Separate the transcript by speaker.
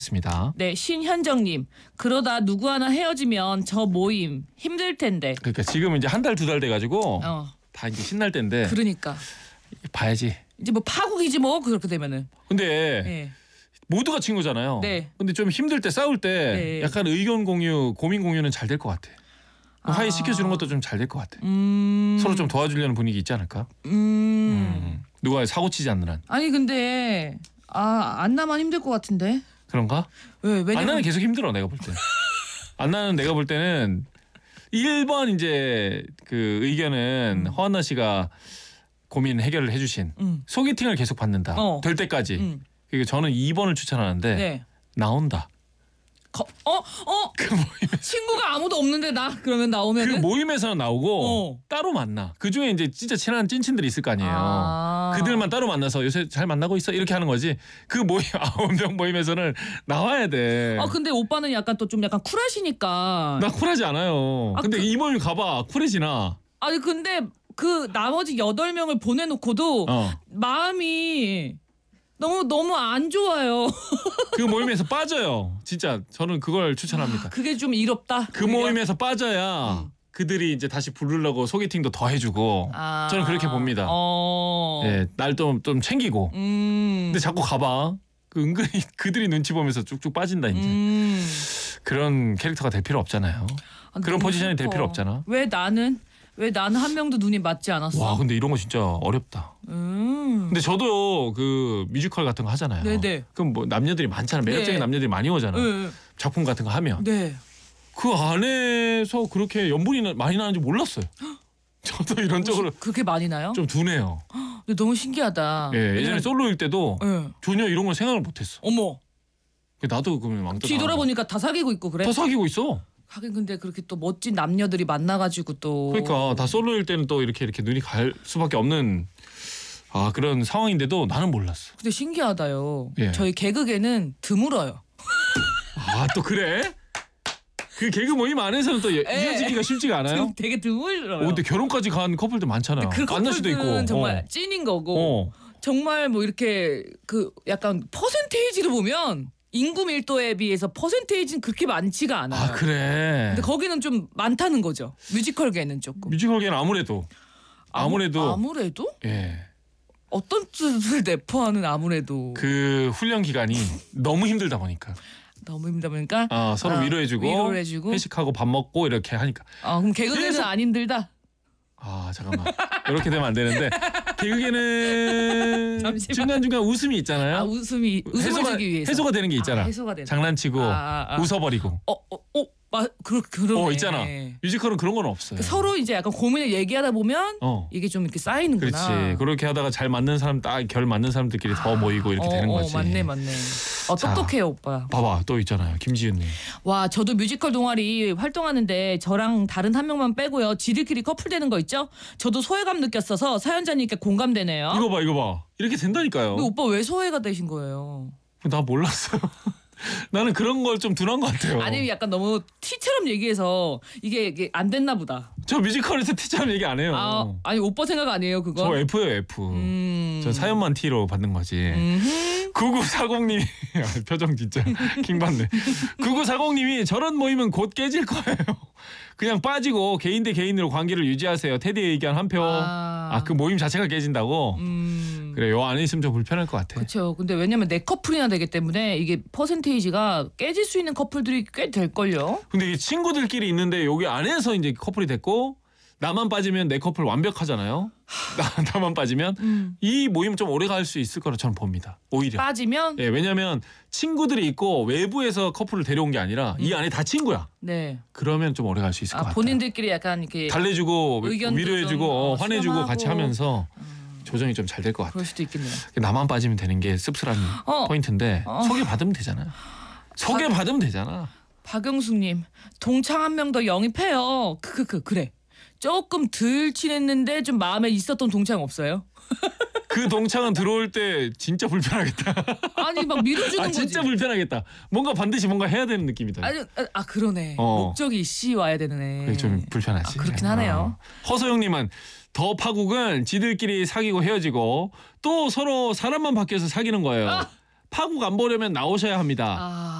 Speaker 1: 습니다.
Speaker 2: 네, 신현정님. 그러다 누구 하나 헤어지면 저 모임 힘들 텐데.
Speaker 1: 그러니까 지금 이제 한 달 두 달 돼가지고 다 이제 신날 때인데.
Speaker 2: 그러니까.
Speaker 1: 봐야지.
Speaker 2: 이제 뭐 파국이지 뭐 그렇게 되면은.
Speaker 1: 근데
Speaker 2: 네.
Speaker 1: 모두가 친구잖아요.
Speaker 2: 네.
Speaker 1: 근데 좀 힘들 때 싸울 때
Speaker 2: 네.
Speaker 1: 약간 의견 공유, 고민 공유는 잘 될 것 같아. 화해 시켜주는 것도 좀 잘 될 것 같아. 서로 좀 도와주려는 분위기 있지 않을까? 누가 사고 치지 않는 한.
Speaker 2: 아니 근데 안나만 힘들 것 같은데.
Speaker 1: 그런가?
Speaker 2: 왜냐면
Speaker 1: 안나는 계속 힘들어 내가 볼 때. 안나는 내가 볼 때는 1번 이제 그 의견은 허한나 씨가 고민 해결을 해주신 소개팅을 계속 받는다. 될 때까지. 그리고 저는 2번을 추천하는데
Speaker 2: 네.
Speaker 1: 나온다. 그
Speaker 2: 친구가 아무도 없는데 나 그러면 나오면은
Speaker 1: 그 모임에서는 나오고 따로 만나. 그 중에 이제 진짜 친한 찐친들이 있을 거 아니에요. 그들만 따로 만나서 요새 잘 만나고 있어 이렇게 하는 거지. 그 모임 9명 모임에서는 나와야 돼.
Speaker 2: 근데 오빠는 약간 또 좀 약간 쿨하시니까.
Speaker 1: 나 쿨하지 않아요. 근데 이 모임 가봐 쿨해지나.
Speaker 2: 아니 근데 그 나머지 8명을 보내놓고도 마음이 너무 안 좋아요.
Speaker 1: 그 모임에서 빠져요. 진짜 저는 그걸 추천합니다.
Speaker 2: 그게 좀 이롭다.
Speaker 1: 그 모임에서 빠져야 그들이 이제 다시 부르려고 소개팅도 더 해주고 저는 그렇게 봅니다. 예, 날 좀 챙기고. 근데 자꾸 가봐. 그 은근히 그들이 눈치 보면서 쭉쭉 빠진다 이제. 그런 캐릭터가 될 필요 없잖아요. 그런 포지션이 될 필요 없잖아.
Speaker 2: 왜 나는 한 명도 눈이 맞지 않았어?
Speaker 1: 와 근데 이런 거 진짜 어렵다. 근데 저도 그 뮤지컬 같은 거 하잖아요.
Speaker 2: 네네.
Speaker 1: 그럼 뭐 남녀들이 많잖아. 매력적인 남녀들이 많이 오잖아. 작품 같은 거 하면.
Speaker 2: 네.
Speaker 1: 그 안에서 그렇게 연분이 많이 나는지 몰랐어요. 저도 이런 쪽으로
Speaker 2: 그렇게 많이 나요?
Speaker 1: 좀 둔해요.
Speaker 2: 근데 너무 신기하다.
Speaker 1: 예, 예전에 솔로일 때도 전혀 이런 걸 생각을 못했어.
Speaker 2: 어머.
Speaker 1: 나도 그러면 왕따.
Speaker 2: 뒤돌아보니까 다 사귀고 있고 그래?
Speaker 1: 다 사귀고 있어.
Speaker 2: 하긴 근데 그렇게 또 멋진 남녀들이 만나가지고 또.
Speaker 1: 그러니까 다 솔로일 때는 또 이렇게 눈이 갈 수밖에 없는 그런 상황인데도 나는 몰랐어.
Speaker 2: 근데 신기하다요.
Speaker 1: 예.
Speaker 2: 저희 개그계는 드물어요.
Speaker 1: 또 그래? 그 개그 모임 안에서는 또 이어지기가 쉽지가 않아요?
Speaker 2: 되게 드물어요.
Speaker 1: 근데 결혼까지 간 커플도 많잖아요.
Speaker 2: 그
Speaker 1: 만날 수도 있고.
Speaker 2: 정말 찐인 거고. 정말 뭐 이렇게 그 약간 퍼센테이지로 보면 인구 밀도에 비해서 퍼센테이지는 그렇게 많지가 않아요.
Speaker 1: 그래.
Speaker 2: 근데 거기는 좀 많다는 거죠. 뮤지컬계는 조금.
Speaker 1: 뮤지컬계는 아무래도. 예.
Speaker 2: 어떤 뜻을 내포하는 아무래도.
Speaker 1: 그 훈련 기간이 너무 힘들다 보니까.
Speaker 2: 너무 힘들다 보니까.
Speaker 1: 서로 위로해주고 회식하고 밥 먹고 이렇게 하니까.
Speaker 2: 그럼 개그계는 안 힘들다.
Speaker 1: 잠깐만. 이렇게 되면 안 되는데 개그계는 중간중간 웃음이 있잖아요.
Speaker 2: 웃음을 주기 위해서.
Speaker 1: 해소가 되는 게 있잖아.
Speaker 2: 해소가 되는.
Speaker 1: 장난치고 웃어버리고.
Speaker 2: 그러네.
Speaker 1: 있잖아. 뮤지컬은 그런 건 없어요.
Speaker 2: 서로 이제 약간 고민을 얘기하다 보면 이게 좀 이렇게 쌓이는구나.
Speaker 1: 그렇지. 그렇게 하다가 잘 맞는 사람 결 맞는 사람들끼리 더 모이고 이렇게 되는 거지.
Speaker 2: 맞네. 똑똑해요 오빠.
Speaker 1: 봐봐 또 있잖아요. 김지윤님.
Speaker 2: 와 저도 뮤지컬 동아리 활동하는데 저랑 다른 한 명만 빼고요. 지들끼리 커플 되는 거 있죠? 저도 소외감 느꼈어서 사연자님께 공감되네요.
Speaker 1: 이거 봐. 이렇게 된다니까요.
Speaker 2: 근데 오빠 왜 소외가 되신 거예요?
Speaker 1: 나 몰랐어요. 나는 그런 걸 좀 둔한 것 같아요.
Speaker 2: 아니 약간 너무 티처럼 얘기해서 이게 안 됐나 보다.
Speaker 1: 저 뮤지컬에서 티처럼 얘기 안 해요.
Speaker 2: 아니 오빠 생각 아니에요 그거?
Speaker 1: 저 F예요 F. 저 사연만 T로 받는 거지. 9940님이 표정 진짜 킹받네. 9940님이 저런 모임은 곧 깨질 거예요. 그냥 빠지고 개인 대 개인으로 관계를 유지하세요. 테디의 의견 한 표. 그 모임 자체가 깨진다고? 그래 요 안에 있으면 좀 불편할 것 같아.
Speaker 2: 그렇죠. 근데 왜냐면 4커플이나 되기 때문에 이게 퍼센테이지가 깨질 수 있는 커플들이 꽤 될걸요.
Speaker 1: 근데 이게 친구들끼리 있는데 여기 안에서 이제 커플이 됐고 나만 빠지면 4커플 완벽하잖아요. 나만 빠지면 이 모임 좀 오래 갈 수 있을 거라 저는 봅니다. 오히려.
Speaker 2: 빠지면?
Speaker 1: 예, 왜냐면 친구들이 있고 외부에서 커플을 데려온 게 아니라 이 안에 다 친구야.
Speaker 2: 네.
Speaker 1: 그러면 좀 오래 갈 수 있을 것 같아요.
Speaker 2: 본인들끼리 약간 이렇게
Speaker 1: 달래주고 위로해주고 화내주고 같이 하면서 조정이 좀 잘 될 것 같아요.
Speaker 2: 그럴 수도 있겠네요.
Speaker 1: 나만 빠지면 되는 게 씁쓸한 포인트인데 소개받으면 되잖아. 소개받으면 되잖아.
Speaker 2: 박영숙님 동창 한 명 더 영입해요. 그래. 조금 덜 친했는데 좀 마음에 있었던 동창 없어요?
Speaker 1: 그 동창은 들어올 때 진짜 불편하겠다.
Speaker 2: 아니 막 밀어주는 거지.
Speaker 1: 진짜 불편하겠다. 반드시 뭔가 해야 되는 느낌이다.
Speaker 2: 아니 그러네. 목적이 있이 와야 되네.
Speaker 1: 그게 좀 불편하지.
Speaker 2: 그렇긴 하네요.
Speaker 1: 허소영님은 더 파국은 지들끼리 사귀고 헤어지고 또 서로 사람만 바뀌어서 사귀는 거예요. 파국 안 보려면 나오셔야 합니다.
Speaker 2: 아.